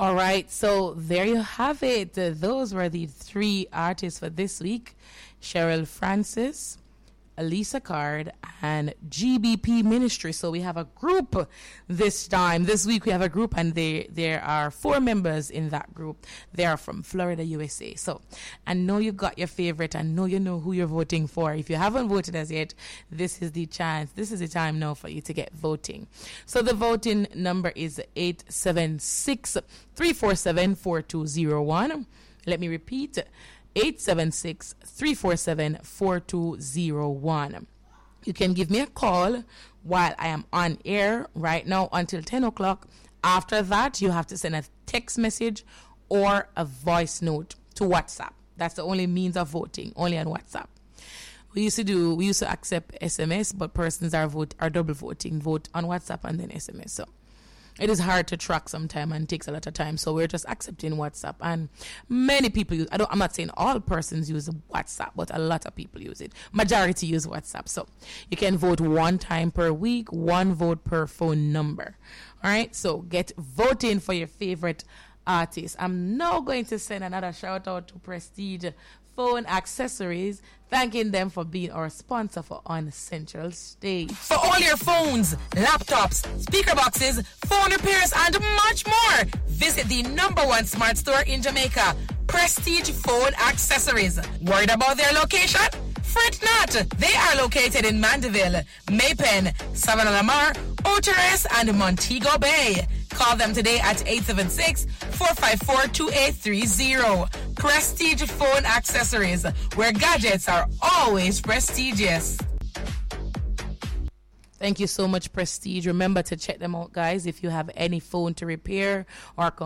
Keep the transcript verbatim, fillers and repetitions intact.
All right, so there you have it. Uh, those were the three artists for this week: Cheryl Francis, Elisa Card, and G B P Ministry. So we have a group this time. This week we have a group, and they, there are four members in that group. They are from Florida, U S A. So I know you got your favorite. I know you know who you're voting for. If you haven't voted as yet, this is the chance. This is the time now for you to get voting. So the voting number is eight seven six, three four seven, four two zero one. Let me repeat. eight seven six, three four seven, four two zero one. You can give me a call while I am on air right now until ten o'clock. After that, you have to send a text message or a voice note to WhatsApp. That's the only means of voting, only on WhatsApp. We used to do, we used to accept S M S, but persons are vote are double voting, vote on WhatsApp and then S M S. So it is hard to track sometimes and takes a lot of time. So we're just accepting WhatsApp. And many people use, I don't, I'm not saying all persons use WhatsApp, but a lot of people use it. Majority use WhatsApp. So you can vote one time per week, one vote per phone number. All right. So get voting for your favorite artist. I'm now going to send another shout out to Prestige Phone Accessories, thanking them for being our sponsor for On Central Stage. For all your phones, laptops, speaker boxes, phone repairs, and much more, visit the number one smart store in Jamaica, Prestige Phone Accessories. Worried about their location? Fret not. They are located in Mandeville, Maypen, Savannah Lamar, Oteres, and Montego Bay. Call them today at eight seven six, four five four, two eight three zero. Prestige Phone Accessories, where gadgets are always prestigious. Thank you so much, Prestige. Remember to check them out, guys, if you have any phone to repair or